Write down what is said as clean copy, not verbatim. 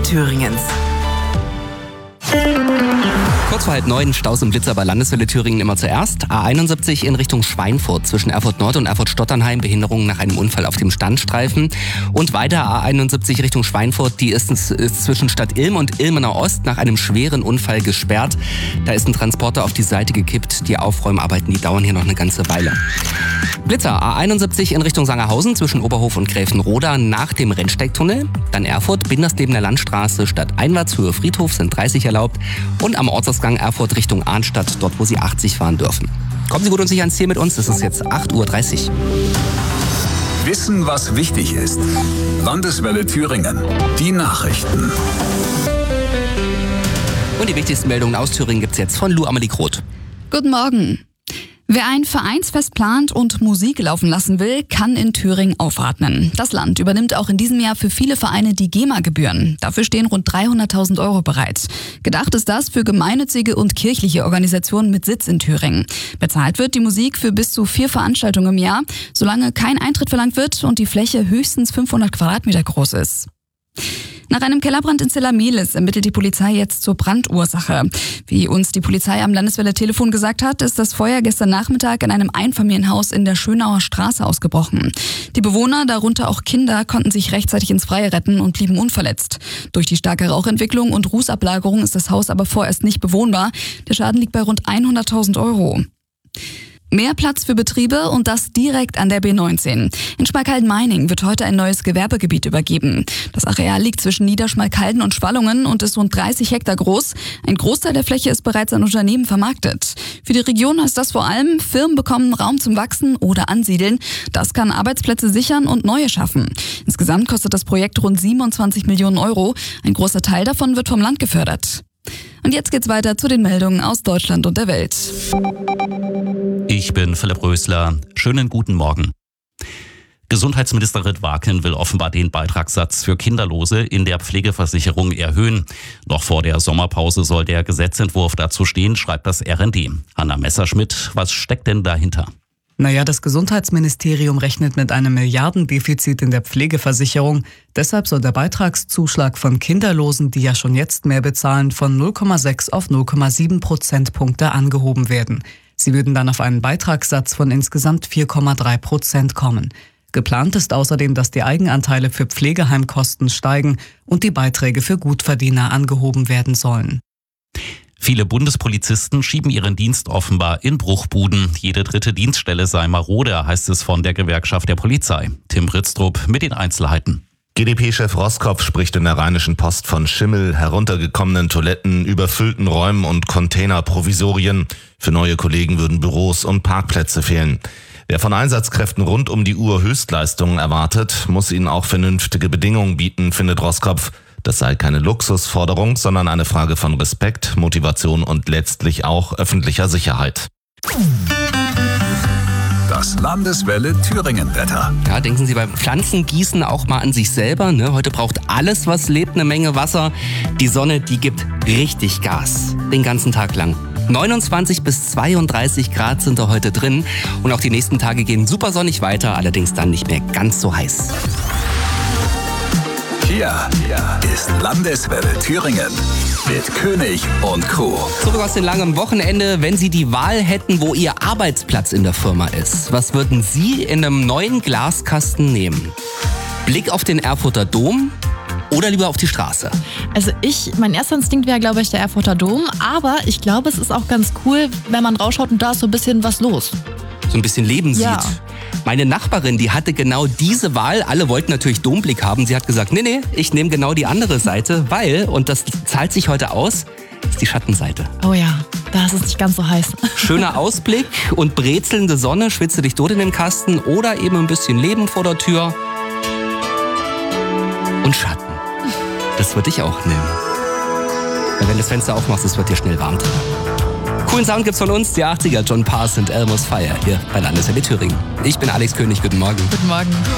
Thüringens. Kurz vor 8:30 Staus und Blitzer bei Landeswelle Thüringen immer zuerst. A71 in Richtung Schweinfurt zwischen Erfurt Nord und Erfurt Stotternheim. Behinderungen nach einem Unfall auf dem Standstreifen. Und weiter A71 Richtung Schweinfurt. Die ist zwischen Stadt Ilm und Ilmenau Ost nach einem schweren Unfall gesperrt. Da ist ein Transporter auf die Seite gekippt. Die Aufräumarbeiten, die dauern hier noch eine ganze Weile. Blitzer A71 in Richtung Sangerhausen zwischen Oberhof und Gräfenroda nach dem Rennsteigtunnel. Dann Erfurt, Binderslebener Landstraße, stadteinwärts Höhe Friedhof sind 30 erlaubt. Und am Ortsausgang Erfurt Richtung Arnstadt, dort wo Sie 80 fahren dürfen. Kommen Sie gut und sicher ans Ziel mit uns, es ist jetzt 8:30 Uhr. Wissen, was wichtig ist. Landeswelle Thüringen. Die Nachrichten. Und die wichtigsten Meldungen aus Thüringen gibt's jetzt von Lou Amelie Groth. Guten Morgen. Wer ein Vereinsfest plant und Musik laufen lassen will, kann in Thüringen aufatmen. Das Land übernimmt auch in diesem Jahr für viele Vereine die GEMA-Gebühren. Dafür stehen rund 300.000 € bereit. Gedacht ist das für gemeinnützige und kirchliche Organisationen mit Sitz in Thüringen. Bezahlt wird die Musik für bis zu 4 Veranstaltungen im Jahr, solange kein Eintritt verlangt wird und die Fläche höchstens 500 Quadratmeter groß ist. Nach einem Kellerbrand in Zellamelis ermittelt die Polizei jetzt zur Brandursache. Wie uns die Polizei am Landeswelle-Telefon gesagt hat, ist das Feuer gestern Nachmittag in einem Einfamilienhaus in der Schönauer Straße ausgebrochen. Die Bewohner, darunter auch Kinder, konnten sich rechtzeitig ins Freie retten und blieben unverletzt. Durch die starke Rauchentwicklung und Rußablagerung ist das Haus aber vorerst nicht bewohnbar. Der Schaden liegt bei rund 100.000 €. Mehr Platz für Betriebe und das direkt an der B19. In Schmalkalden-Meiningen wird heute ein neues Gewerbegebiet übergeben. Das Areal liegt zwischen Niederschmalkalden und Schwallungen und ist rund 30 Hektar groß. Ein Großteil der Fläche ist bereits an Unternehmen vermarktet. Für die Region heißt das vor allem, Firmen bekommen Raum zum Wachsen oder Ansiedeln. Das kann Arbeitsplätze sichern und neue schaffen. Insgesamt kostet das Projekt rund 27 Millionen €. Ein großer Teil davon wird vom Land gefördert. Und jetzt geht's weiter zu den Meldungen aus Deutschland und der Welt. Ich bin Philipp Rösler. Schönen guten Morgen. Gesundheitsministerin Waken will offenbar den Beitragssatz für Kinderlose in der Pflegeversicherung erhöhen. Noch vor der Sommerpause soll der Gesetzentwurf dazu stehen, schreibt das RND. Hanna Messerschmidt, was steckt denn dahinter? Das Gesundheitsministerium rechnet mit einem Milliardendefizit in der Pflegeversicherung. Deshalb soll der Beitragszuschlag von Kinderlosen, die ja schon jetzt mehr bezahlen, von 0,6 auf 0,7 Prozentpunkte angehoben werden. Sie würden dann auf einen Beitragssatz von insgesamt 4,3% kommen. Geplant ist außerdem, dass die Eigenanteile für Pflegeheimkosten steigen und die Beiträge für Gutverdiener angehoben werden sollen. Viele Bundespolizisten schieben ihren Dienst offenbar in Bruchbuden. Jede dritte Dienststelle sei marode, heißt es von der Gewerkschaft der Polizei. Tim Britztrup mit den Einzelheiten. GdP-Chef Roskopf spricht in der Rheinischen Post von Schimmel, heruntergekommenen Toiletten, überfüllten Räumen und Containerprovisorien. Für neue Kollegen würden Büros und Parkplätze fehlen. Wer von Einsatzkräften rund um die Uhr Höchstleistungen erwartet, muss ihnen auch vernünftige Bedingungen bieten, findet Roskopf. Das sei keine Luxusforderung, sondern eine Frage von Respekt, Motivation und letztlich auch öffentlicher Sicherheit. Das Landeswelle Thüringen-Wetter. Ja, denken Sie beim Pflanzengießen auch mal an sich selber. Ne? Heute braucht alles, was lebt, eine Menge Wasser. Die Sonne, die gibt richtig Gas. Den ganzen Tag lang. 29 bis 32 Grad sind da heute drin. Und auch die nächsten Tage gehen super sonnig weiter, allerdings dann nicht mehr ganz so heiß. Hier ist Landeswelle Thüringen mit König und Co. Zurück aus dem langen Wochenende. Wenn Sie die Wahl hätten, wo Ihr Arbeitsplatz in der Firma ist, was würden Sie in einem neuen Glaskasten nehmen? Blick auf den Erfurter Dom oder lieber auf die Straße? Also mein erster Instinkt wäre, glaube ich, der Erfurter Dom. Aber ich glaube, es ist auch ganz cool, wenn man rausschaut und da ist so ein bisschen was los. So ein bisschen Leben sieht. Ja. Meine Nachbarin, die hatte genau diese Wahl. Alle wollten natürlich Domblick haben. Sie hat gesagt, nee, ich nehme genau die andere Seite, weil, und das zahlt sich heute aus, ist die Schattenseite. Oh ja, da ist es nicht ganz so heiß. Schöner Ausblick und brezelnde Sonne, schwitze dich tot in den Kasten oder eben ein bisschen Leben vor der Tür. Und Schatten. Das würde ich auch nehmen. Weil wenn du das Fenster aufmachst, es wird dir schnell warm drin. Coolen Sound gibt's von uns, die 80er, John Pass und Elmo's Fire, hier bei Landeswelle Thüringen. Ich bin Alex König, guten Morgen. Guten Morgen.